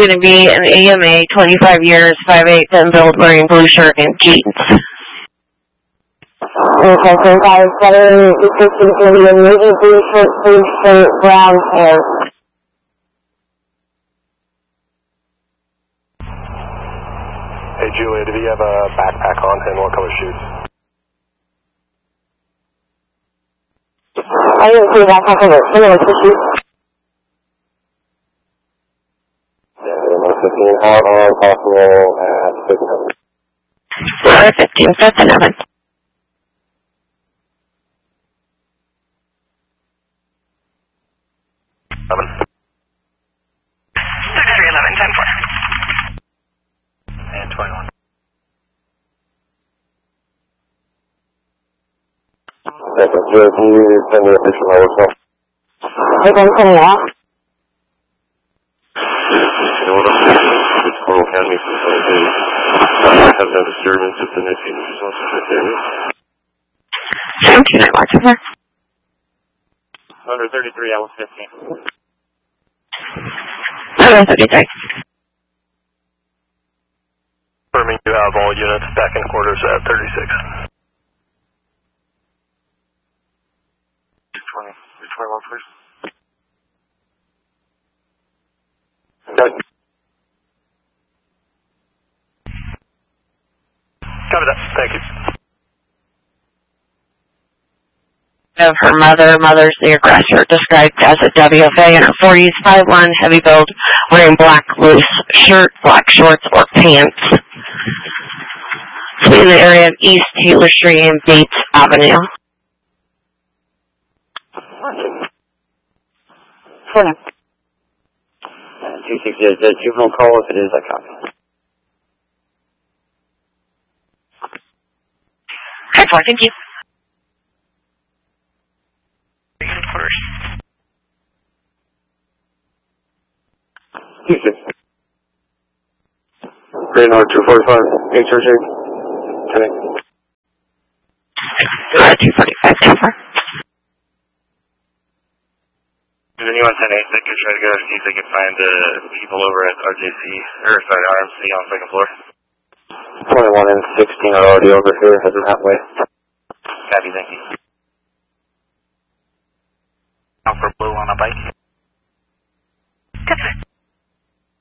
going to be an AMA, 25 years, 5'8", then build, wearing blue shirt and jeans. Okay, so 5'7", this is going to be a navy blue shirt, brown hair. Hey Julia, do you have a backpack on and what color shoes? I didn't see a backpack on it. Similar to shoes. Yeah, 15, how possible at 15, that's 11. 11. And 21. Can you send me a picture of yourself? Okay, I'm coming off. It's Coral Academy for the have no disturbance if the next unit is also in the area. 17, I watch over. Under 33, I was 15. Under 33. Confirming you have all units back in quarters at 36. 220, 221, please. Good. Copy that. Thank you. Of her mother's the aggressor, described as a WFA in her 40s, 5'1", heavy build, wearing black loose shirt, black shorts, or pants. In the area of East Taylor Street and Bates Avenue. 268, the juvenile call, if it is, I copy. Hi, 4, thank you. Green North 245, HRJ. Connect. 245, so far. Does anyone send anything to try to go see if they can find the people over at RMC on second floor? 21 and 16 are already over here, heading that way. Copy, thank you. Out for blue on a bike. Good.